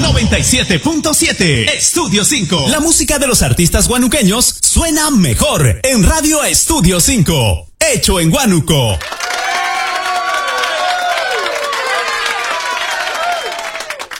97.7 Estudio 5. La música de los artistas guanuqueños suena mejor en Radio Estudio 5. Hecho en Huánuco.